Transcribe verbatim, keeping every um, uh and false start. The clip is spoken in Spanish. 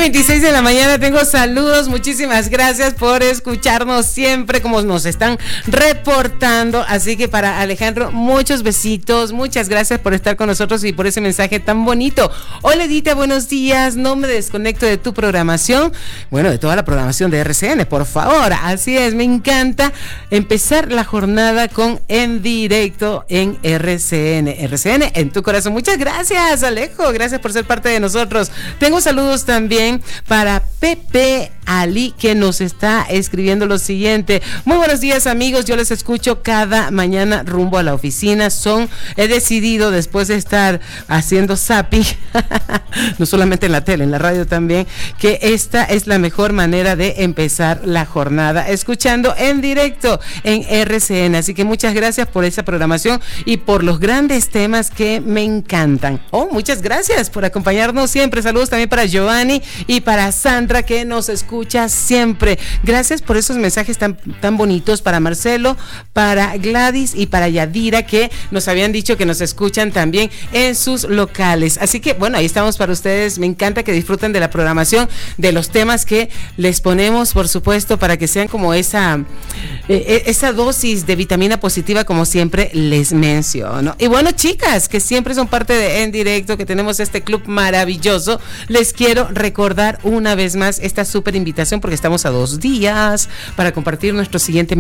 veintiséis de la mañana, tengo saludos, muchísimas gracias por escucharnos siempre como nos están reportando, así que para Alejandro, muchos besitos, muchas gracias por estar con nosotros y por ese mensaje tan bonito. Hola Edita, buenos días, no me desconecto de tu programación, bueno, de toda la programación de R C N, por favor, así es, me encanta empezar la jornada con En Directo en R C N, R C N en tu corazón. Muchas gracias Alejo, gracias por ser parte de nosotros. Tengo saludos también para Pepe Ali, que nos está escribiendo lo siguiente: muy buenos días amigos, yo les escucho cada mañana rumbo a la oficina. Son, he decidido después de estar haciendo zapping, no solamente en la tele, en la radio también, que esta es la mejor manera de empezar la jornada, escuchando En Directo en R C N. Así que muchas gracias por esa programación y por los grandes temas que me encantan. Oh, muchas gracias por acompañarnos siempre. Saludos también para Giovanni y para Sandra, que nos escucha siempre. Gracias por esos mensajes tan, tan bonitos, para Marcelo, para Gladys y para Yadira, que nos habían dicho que nos escuchan también en sus locales. Así que bueno, ahí estamos para ustedes. Me encanta que disfruten de la programación, de los temas que les ponemos, por supuesto, para que sean como esa, eh, esa dosis de vitamina positiva, como siempre les menciono. Y bueno, chicas, que siempre son parte de En Directo, que tenemos este club maravilloso, les quiero recordar una vez más esta súper invitación, porque estamos a dos días para compartir nuestro siguiente